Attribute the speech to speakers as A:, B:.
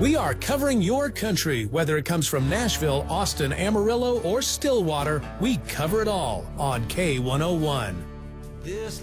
A: We are covering your country, whether it comes from Nashville, Austin, Amarillo, or Stillwater. We cover it all on K101.
B: This